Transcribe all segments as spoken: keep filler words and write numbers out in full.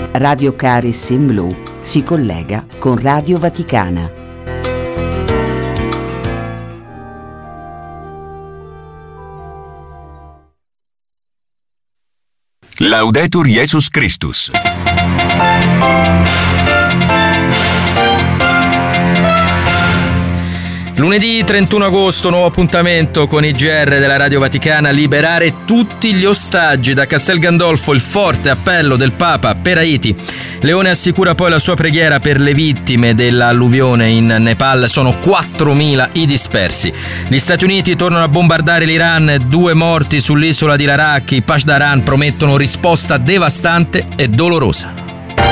Radio Caris in Blu si collega con Radio Vaticana. Laudetur Jesus Christus. Lunedì trentuno agosto, nuovo appuntamento con i G R della Radio Vaticana. Liberare tutti gli ostaggi. Da Castel Gandolfo il forte appello del Papa per Haiti. Leone assicura poi la sua preghiera per le vittime dell'alluvione in Nepal. Sono quattromila i dispersi. Gli Stati Uniti tornano a bombardare l'Iran. Due morti sull'isola di Larak. I Pasdaran promettono risposta devastante e dolorosa.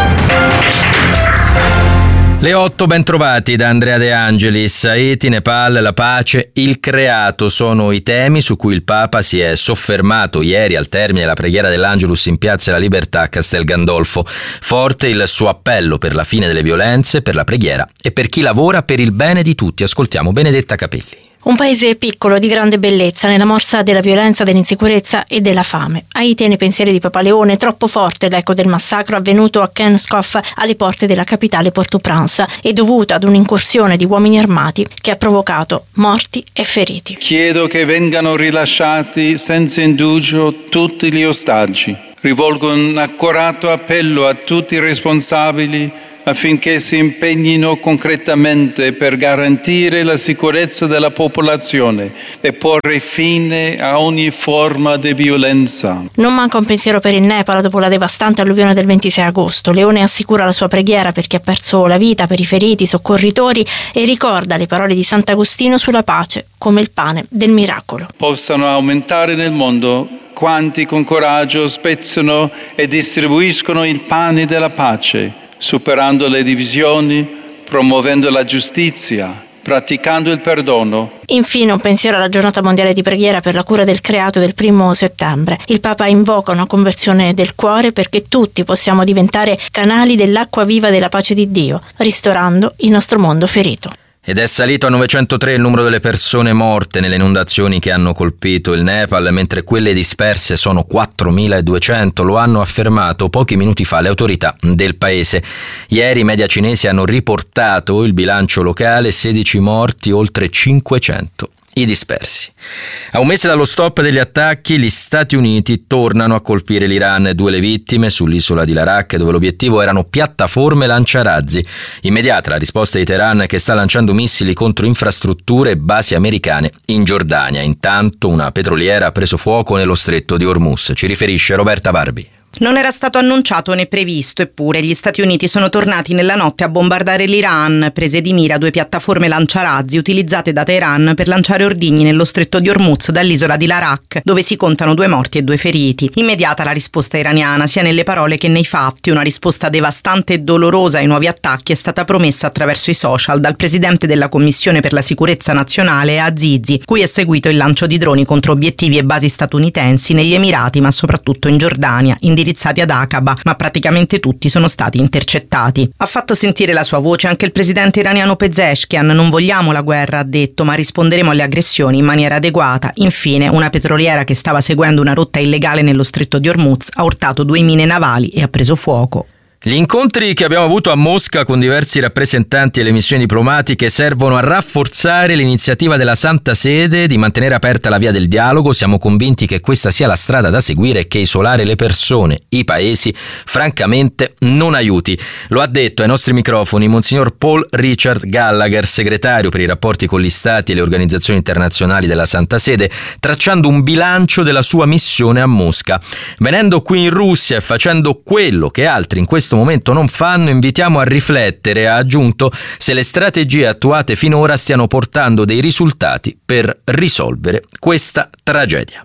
Le otto, ben trovati da Andrea De Angelis. Haiti, Nepal, la pace, il creato sono i temi su cui il Papa si è soffermato ieri al termine della preghiera dell'Angelus in Piazza della Libertà a Castel Gandolfo. Forte il suo appello per la fine delle violenze, per la preghiera e per chi lavora per il bene di tutti. Ascoltiamo Benedetta Capelli. Un paese piccolo di grande bellezza nella morsa della violenza, dell'insicurezza e della fame. Haiti è nei pensieri di Papa Leone, troppo forte l'eco del massacro avvenuto a Kenskoff alle porte della capitale Port-au-Prince e dovuta ad un'incursione di uomini armati che ha provocato morti e feriti. Chiedo che vengano rilasciati senza indugio tutti gli ostaggi. Rivolgo un accorato appello a tutti i responsabili affinché si impegnino concretamente per garantire la sicurezza della popolazione e porre fine a ogni forma di violenza. Non manca un pensiero per il Nepal dopo la devastante alluvione del ventisei agosto. Leone assicura la sua preghiera per chi ha perso la vita, per i feriti, i soccorritori e ricorda le parole di Sant'Agostino sulla pace come il pane del miracolo. Possano aumentare nel mondo quanti con coraggio spezzano e distribuiscono il pane della pace, superando le divisioni, promuovendo la giustizia, praticando il perdono. Infine un pensiero alla giornata mondiale di preghiera per la cura del creato del primo settembre. Il Papa invoca una conversione del cuore perché tutti possiamo diventare canali dell'acqua viva della pace di Dio, ristorando il nostro mondo ferito. Ed è salito a novecentotré il numero delle persone morte nelle inondazioni che hanno colpito il Nepal, mentre quelle disperse sono quattromiladuecento, lo hanno affermato pochi minuti fa le autorità del paese. Ieri i media cinesi hanno riportato il bilancio locale, sedici morti, oltre cinquecento i dispersi. A un mese dallo stop degli attacchi, gli Stati Uniti tornano a colpire l'Iran. Due le vittime sull'isola di Larak, dove l'obiettivo erano piattaforme lanciarazzi. Immediata la risposta di Teheran, che sta lanciando missili contro infrastrutture e basi americane in Giordania. Intanto una petroliera ha preso fuoco nello stretto di Hormuz. Ci riferisce Roberta Barbi. Non era stato annunciato né previsto, eppure gli Stati Uniti sono tornati nella notte a bombardare l'Iran, prese di mira due piattaforme lanciarazzi utilizzate da Teheran per lanciare ordigni nello stretto di Hormuz dall'isola di Larak, dove si contano due morti e due feriti. Immediata la risposta iraniana, sia nelle parole che nei fatti. Una risposta devastante e dolorosa ai nuovi attacchi è stata promessa attraverso i social dal presidente della Commissione per la Sicurezza Nazionale, Azizi, cui è seguito il lancio di droni contro obiettivi e basi statunitensi negli Emirati, ma soprattutto in Giordania, indirizzati ad Aqaba, ma praticamente tutti sono stati intercettati. Ha fatto sentire la sua voce anche il presidente iraniano Pezeshkian. Non vogliamo la guerra, ha detto, ma risponderemo alle aggressioni in maniera adeguata. Infine, una petroliera che stava seguendo una rotta illegale nello stretto di Hormuz ha urtato due mine navali e ha preso fuoco. Gli incontri che abbiamo avuto a Mosca con diversi rappresentanti delle missioni diplomatiche servono a rafforzare l'iniziativa della Santa Sede di mantenere aperta la via del dialogo. Siamo convinti che questa sia la strada da seguire e che isolare le persone, i paesi, francamente non aiuti. Lo ha detto ai nostri microfoni Monsignor Paul Richard Gallagher, segretario per i rapporti con gli Stati e le organizzazioni internazionali della Santa Sede, tracciando un bilancio della sua missione a Mosca. Venendo qui in Russia e facendo quello che altri in questo momento non fanno, invitiamo a riflettere, ha aggiunto, se le strategie attuate finora stiano portando dei risultati per risolvere questa tragedia.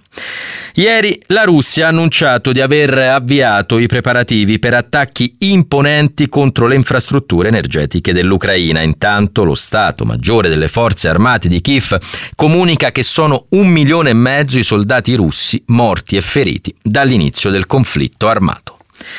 Ieri la Russia ha annunciato di aver avviato i preparativi per attacchi imponenti contro le infrastrutture energetiche dell'Ucraina. Intanto lo Stato Maggiore delle Forze Armate di Kiev comunica che sono un milione e mezzo i soldati russi morti e feriti dall'inizio del conflitto armato.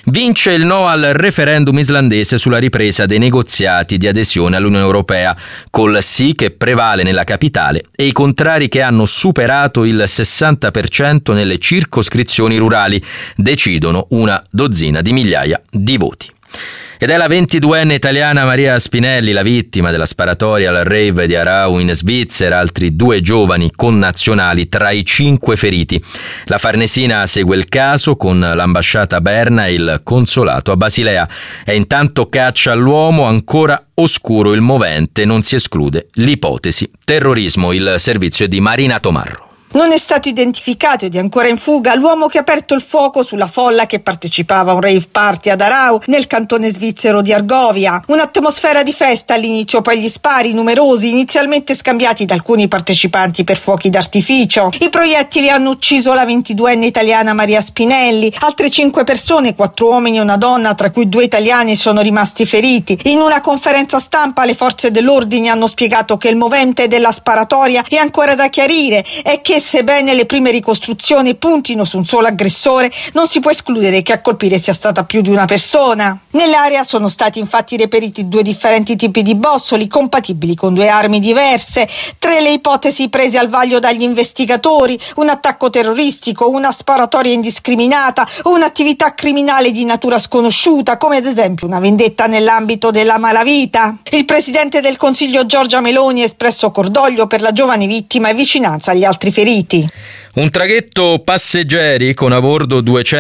Vince il no al referendum islandese sulla ripresa dei negoziati di adesione all'Unione Europea, col sì che prevale nella capitale e i contrari che hanno superato il sessanta per cento nelle circoscrizioni rurali decidono una dozzina di migliaia di voti. Ed è la ventiduenne italiana Maria Spinelli la vittima della sparatoria al rave di Aarau in Svizzera, altri due giovani connazionali tra i cinque feriti. La Farnesina segue il caso con l'ambasciata a Berna e il consolato a Basilea. E intanto caccia all'uomo, ancora oscuro il movente, non si esclude l'ipotesi terrorismo. Il servizio di Marina Tomarro. Non è stato identificato ed è ancora in fuga l'uomo che ha aperto il fuoco sulla folla che partecipava a un rave party ad Aarau, nel cantone svizzero di Argovia. Un'atmosfera di festa all'inizio, poi gli spari numerosi, inizialmente scambiati da alcuni partecipanti per fuochi d'artificio. I proiettili hanno ucciso la ventiduenne italiana Maria Spinelli. Altre cinque persone, quattro uomini e una donna, tra cui due italiani, sono rimasti feriti. In una conferenza stampa le forze dell'ordine hanno spiegato che il movente della sparatoria è ancora da chiarire e che sebbene le prime ricostruzioni puntino su un solo aggressore, non si può escludere che a colpire sia stata più di una persona. Nell'area sono stati infatti reperiti due differenti tipi di bossoli compatibili con due armi diverse, tre le ipotesi prese al vaglio dagli investigatori: un attacco terroristico, una sparatoria indiscriminata o un'attività criminale di natura sconosciuta, come ad esempio una vendetta nell'ambito della malavita. Il presidente del Consiglio Giorgia Meloni ha espresso cordoglio per la giovane vittima e vicinanza agli altri feriti. Un traghetto passeggeri con a bordo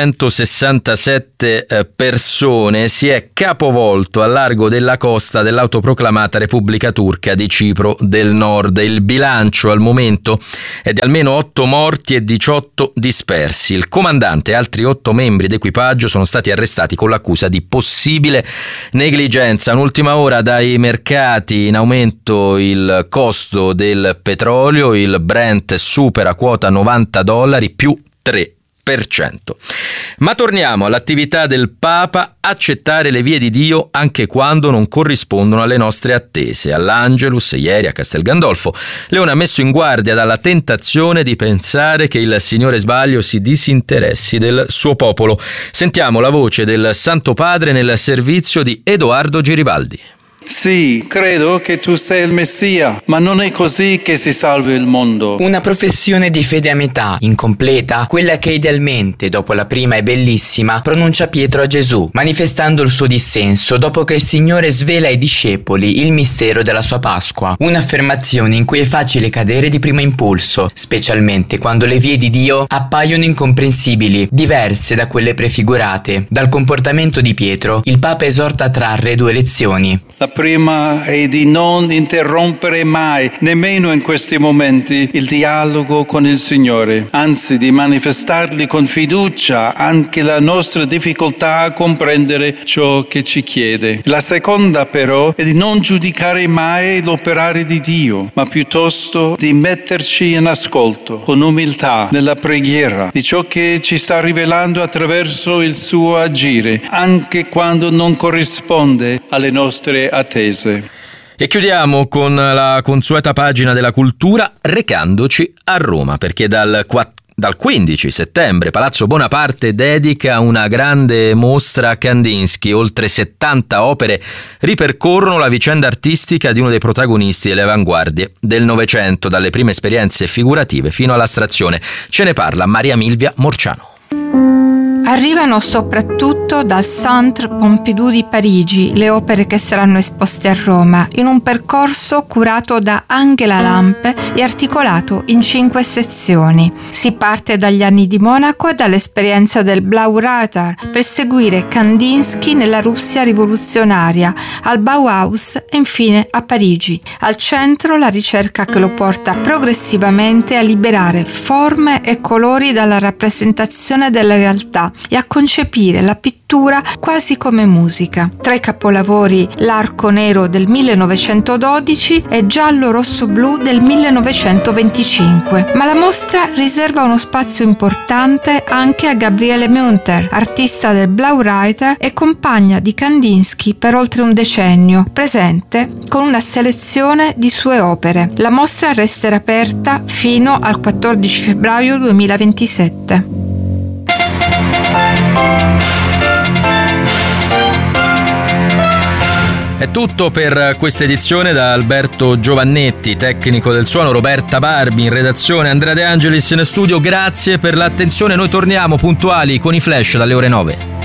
duecentosessantasette persone si è capovolto a largo della costa dell'autoproclamata Repubblica Turca di Cipro del Nord. Il bilancio al momento è di almeno otto morti e diciotto dispersi. Il comandante e altri otto membri d'equipaggio sono stati arrestati con l'accusa di possibile negligenza. Un'ultima ora: dai mercati in aumento il costo del petrolio, il Brent supera quota novanta dollari più tre per cento. Ma torniamo all'attività del Papa: accettare le vie di Dio anche quando non corrispondono alle nostre attese. All'Angelus ieri a Castel Gandolfo Leone ha messo in guardia dalla tentazione di pensare che il Signore Sbaglio si disinteressi del suo popolo. Sentiamo la voce del Santo Padre nel servizio di Edoardo Giribaldi. Sì, credo che tu sei il Messia, ma non è così che si salva il mondo. Una professione di fede a metà, incompleta, quella che idealmente, dopo la prima e bellissima, pronuncia Pietro a Gesù, manifestando il suo dissenso dopo che il Signore svela ai discepoli il mistero della sua Pasqua. Un'affermazione in cui è facile cadere di primo impulso, specialmente quando le vie di Dio appaiono incomprensibili, diverse da quelle prefigurate. Dal comportamento di Pietro, il Papa esorta a trarre due lezioni. La prima è di non interrompere mai, nemmeno in questi momenti, il dialogo con il Signore, anzi di manifestargli con fiducia anche la nostra difficoltà a comprendere ciò che ci chiede. La seconda però è di non giudicare mai l'operare di Dio, ma piuttosto di metterci in ascolto, con umiltà, nella preghiera, di ciò che ci sta rivelando attraverso il suo agire, anche quando non corrisponde alle nostre attese. E chiudiamo con la consueta pagina della cultura, recandoci a Roma, perché dal quattro Dal quindici settembre Palazzo Bonaparte dedica una grande mostra a Kandinsky. Oltre settanta opere ripercorrono la vicenda artistica di uno dei protagonisti delle avanguardie del Novecento, dalle prime esperienze figurative fino all'astrazione. Ce ne parla Maria Milvia Morciano. Arrivano soprattutto dal Centre Pompidou di Parigi le opere che saranno esposte a Roma, in un percorso curato da Angela Lampe e articolato in cinque sezioni. Si parte dagli anni di Monaco e dall'esperienza del Blau Reiter per seguire Kandinsky nella Russia rivoluzionaria, al Bauhaus e infine a Parigi. Al centro la ricerca che lo porta progressivamente a liberare forme e colori dalla rappresentazione della realtà e a concepire la pittura quasi come musica. Tra i capolavori L'Arco Nero del millenovecentododici e Giallo Rosso Blu del millenovecentoventicinque, ma la mostra riserva uno spazio importante anche a Gabriele Münter, artista del Blau Reiter e compagna di Kandinsky per oltre un decennio, presente con una selezione di sue opere. La mostra resterà aperta fino al quattordici febbraio duemilaventisette. È tutto per questa edizione da Alberto Giovannetti, tecnico del suono, Roberta Barbi in redazione, Andrea De Angelis in studio. Grazie per l'attenzione, noi torniamo puntuali con i flash dalle ore nove.